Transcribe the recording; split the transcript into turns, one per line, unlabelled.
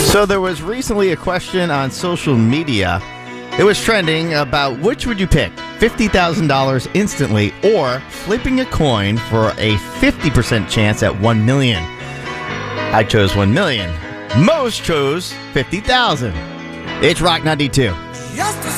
So there was recently a question on social media. It was trending about which would you pick, $50,000 instantly or flipping a coin for a 50% chance at $1 million. I chose $1 million. Most chose $50,000. It's Rock 92.